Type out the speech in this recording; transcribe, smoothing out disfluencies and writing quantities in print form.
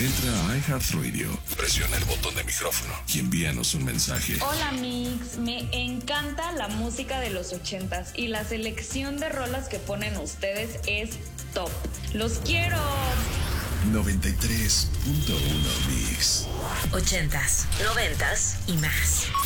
Entra a iHeartRadio, presiona el botón de micrófono y envíanos un mensaje. Hola Mix, me encanta la música de los 80s y la selección de rolas que ponen ustedes es top. ¡Los quiero! 93.1 Mix. 80s, 90s y más.